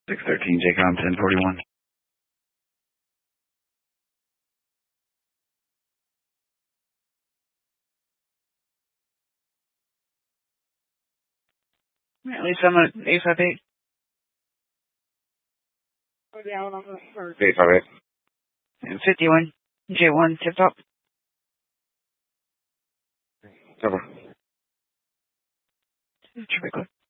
613 JCOM 1041. At least I'm at 858. 858. 51. J1 tip top. Cover. Traffic